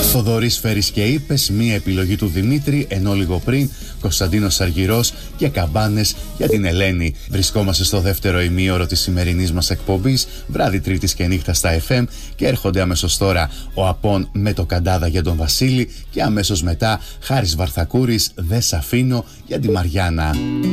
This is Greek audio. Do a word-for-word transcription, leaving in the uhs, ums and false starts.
Θοδωρής Φέρης και Είπες, μία επιλογή του Δημήτρη, ενώ λίγο πριν Κωνσταντίνος Αργυρός και Καμπάνες για την Ελένη. Βρισκόμαστε στο δεύτερο ημίωρο της σημερινής μας εκπομπής, βράδυ Τρίτης και νύχτα στα εφ εμ, και έρχονται αμέσως τώρα ο Απών με το Καντάδα για τον Βασίλη και αμέσως μετά Χάρης Βαρθακούρης, Δε σ' αφήνω για τη Μαριάννα.